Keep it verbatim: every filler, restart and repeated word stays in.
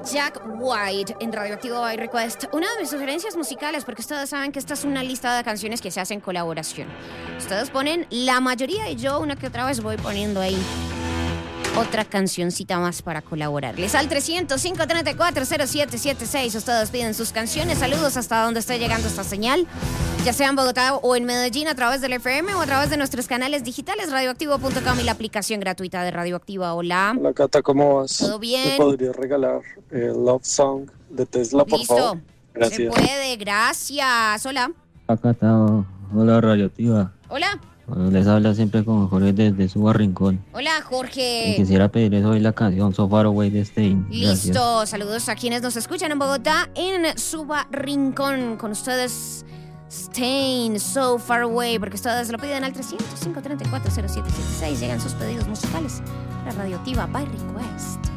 Jack White en Radioactivo by Request. Una de mis sugerencias musicales, porque ustedes saben que esta es una lista de canciones que se hacen en colaboración. Ustedes ponen la mayoría y yo una que otra vez voy poniendo ahí otra cancioncita más para colaborarles. Al trescientos, cinco treinta y cuatro, cero siete siete seis ustedes piden sus canciones. Saludos hasta donde esté llegando esta señal, ya sea en Bogotá o en Medellín, a través del F M o a través de nuestros canales digitales, radioactivo punto com y la aplicación gratuita de Radioactiva. Hola. Hola, Cata, ¿cómo vas? ¿Todo bien? ¿Me podrías regalar el Love Song de Tesla, por Listo. favor? Gracias. Se puede, gracias. Hola. Acá está, hola Radioactiva. Hola. Bueno, les habla siempre con Jorge desde Suba Rincón. Hola, Y Jorge. quisiera pedirles hoy la canción So Far Away de Stein. Listo. Gracias. Saludos a quienes nos escuchan en Bogotá, en Suba Rincón. Con ustedes, Stein, So Far Away, porque ustedes lo piden al trescientos, cinco treinta y cuatro, cero siete siete seis. Llegan sus pedidos musicales. La Radioactiva by Request.